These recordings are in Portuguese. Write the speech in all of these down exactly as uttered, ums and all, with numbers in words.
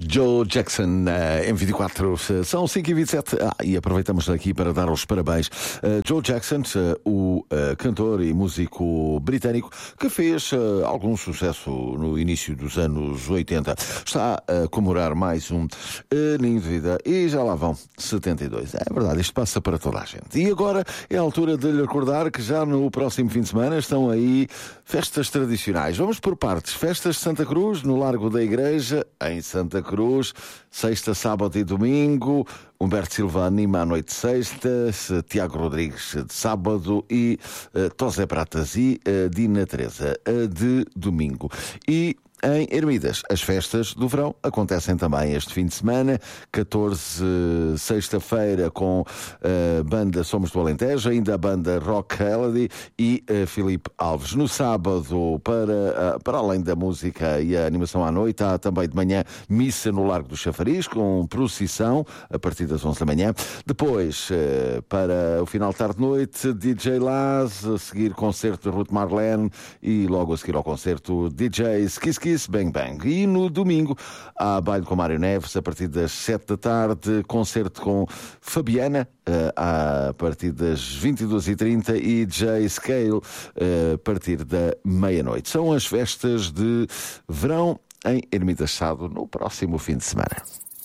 Joe Jackson uh, em vinte e quatro, são cinco e vinte e sete. Ah, e aproveitamos aqui para dar os parabéns. Uh, Joe Jackson, uh, o uh, cantor e músico britânico que fez uh, algum sucesso no início dos anos oitenta, está a comemorar mais um aninho de vida e já lá vão setenta e dois. É verdade, isto passa para toda a gente. E agora é a altura de lhe recordar que já no próximo fim de semana estão aí festas tradicionais. Vamos por partes. Festas de Santa Cruz, no Largo da Igreja, em Santa Cruz, sexta, sábado e domingo. Humberto Silva anima à noite de sexta, Tiago Rodrigues de sábado e uh, Tosé Pratas e uh, Dina Teresa uh, de domingo. E em Ermidas, as festas do verão acontecem também este fim de semana. catorze, sexta-feira, com a banda Somos do Alentejo, ainda a banda Rock Holiday e uh, Filipe Alves. No sábado, para, uh, para além da música e a animação à noite, há também de manhã missa no Largo do Chafariz, com procissão a partir das onze da manhã. Depois, uh, para o final de tarde-noite, D J Laz, a seguir concerto de Ruth Marlene e logo a seguir ao concerto D Js Kiss Kiss Bang Bang. E no domingo há baile com Mário Neves a partir das sete da tarde, concerto com Fabiana a partir das vinte e duas e trinta e J Scale a partir da meia-noite. São as festas de verão em Ermidas Sado no próximo fim de semana.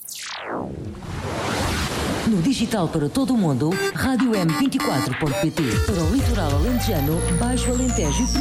No digital para todo o mundo, rádio m vinte e quatro ponto pt. Para o litoral alentejano, Baixo Alentejo e